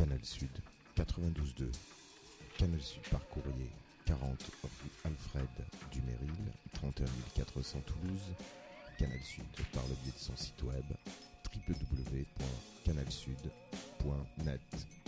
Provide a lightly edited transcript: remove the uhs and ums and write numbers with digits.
Canal Sud 92.2. Canal Sud par courrier 40 rue Alfred Duméril 31 400 Toulouse. Canal Sud par le biais de son site web www.canalsud.net.